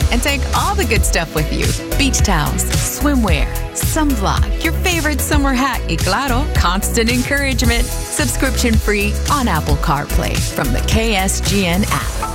and take all the good stuff with you. Beach towels, swimwear, sunblock, your favorite summer hat, y claro, constant encouragement. Subscription free on Apple CarPlay from the KSGN app.